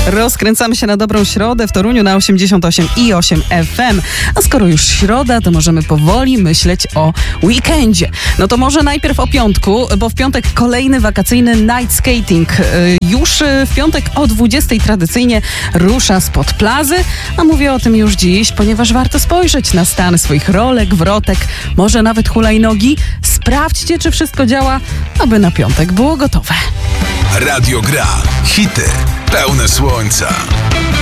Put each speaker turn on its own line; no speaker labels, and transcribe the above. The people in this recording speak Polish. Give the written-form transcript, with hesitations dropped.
Rozkręcamy się na dobrą środę w Toruniu na 88,8 FM. A skoro już środa, to możemy powoli myśleć o weekendzie. No to może najpierw o piątku, bo w piątek kolejny wakacyjny night skating. Już w piątek o 20:00 tradycyjnie rusza spod plazy, a mówię o tym już dziś, ponieważ warto spojrzeć na stan swoich rolek, wrotek, może nawet hulajnogi. Sprawdźcie, czy wszystko działa, aby na piątek było gotowe.
Radio Gra. Hity pełne słońca.